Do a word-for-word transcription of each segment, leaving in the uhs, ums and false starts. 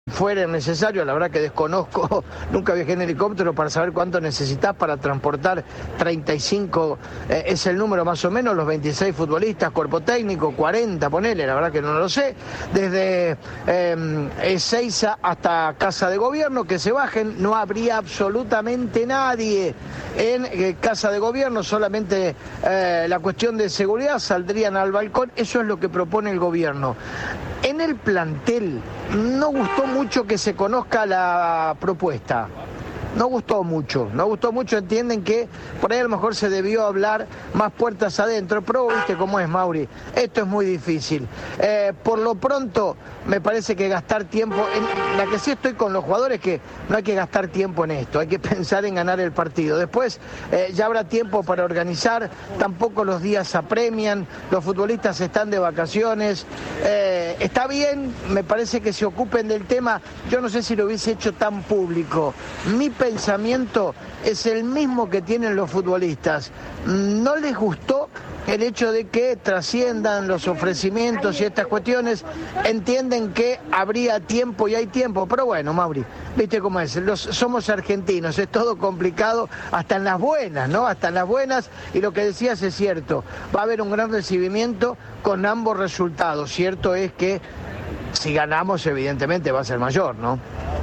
fuera necesario, la verdad que desconozco, nunca viajé en helicóptero para saber cuánto necesitas para transportar treinta y cinco, eh, es el número más o menos, los veintiséis futbolistas, cuerpo técnico, cuarenta, ponele, la verdad que no lo sé, desde eh, Ezeiza hasta Casa de Gobierno, que se bajen, no habría absolutamente nadie en eh, Casa de Gobierno, solamente eh, la cuestión de seguridad, saldrían al balcón, eso es lo que propone el gobierno. En el plantel no gustó mucho que se conozca la propuesta. No gustó mucho, no gustó mucho, entienden que por ahí a lo mejor se debió hablar más puertas adentro, pero viste cómo es, Mauri, esto es muy difícil. Eh, por lo pronto, me parece que gastar tiempo, en la que sí estoy con los jugadores, que no hay que gastar tiempo en esto, hay que pensar en ganar el partido. Después eh, ya habrá tiempo para organizar, tampoco los días apremian, los futbolistas están de vacaciones, eh, está bien, me parece que se ocupen del tema, yo no sé si lo hubiese hecho tan público. Mi pensamiento es el mismo que tienen los futbolistas. No les gustó el hecho de que trasciendan los ofrecimientos y estas cuestiones, entienden que habría tiempo y hay tiempo, pero bueno, Mauri, viste cómo es, los, somos argentinos, es todo complicado, hasta en las buenas, ¿no? Hasta en las buenas, y lo que decías es cierto, va a haber un gran recibimiento con ambos resultados, cierto es que si ganamos evidentemente va a ser mayor, ¿no?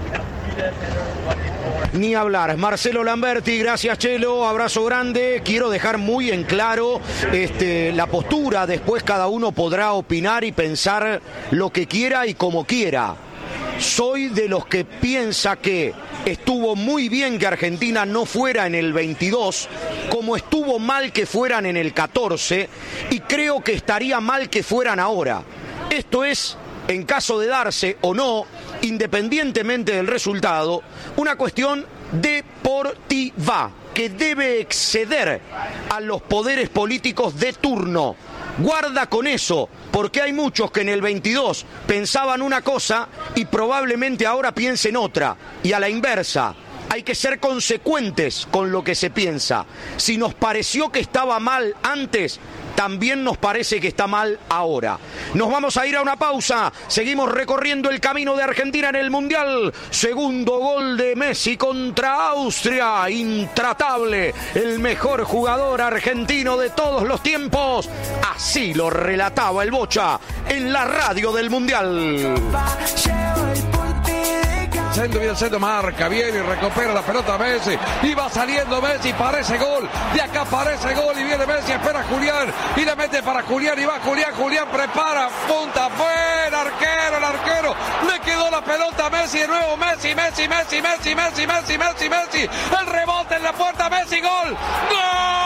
Ni hablar. Marcelo Lamberti, gracias Chelo, abrazo grande. Quiero dejar muy en claro este, la postura, después cada uno podrá opinar y pensar lo que quiera y como quiera. Soy de los que piensa que estuvo muy bien que Argentina no fuera en el veintidós, como estuvo mal que fueran en el catorce, y creo que estaría mal que fueran ahora. Esto es, en caso de darse o no, independientemente del resultado, una cuestión deportiva que debe exceder a los poderes políticos de turno. Guarda con eso, porque hay muchos que en el veintidós pensaban una cosa y probablemente ahora piensen otra, y a la inversa. Hay que ser consecuentes con lo que se piensa. Si nos pareció que estaba mal antes, también nos parece que está mal ahora. Nos vamos a ir a una pausa. Seguimos recorriendo el camino de Argentina en el Mundial. Segundo gol de Messi contra Austria. Intratable. El mejor jugador argentino de todos los tiempos. Así lo relataba el Bocha en la radio del Mundial. Centro, viene el centro, marca, viene y recupera la pelota Messi, y va saliendo Messi, parece gol, de acá parece gol, y viene Messi, espera a Julián, y la mete para Julián, y va Julián, Julián prepara, punta, buena, arquero, el arquero, le quedó la pelota a Messi, de nuevo Messi, Messi, Messi, Messi, Messi, Messi, Messi, Messi, el rebote en la puerta, Messi, gol, ¡gol!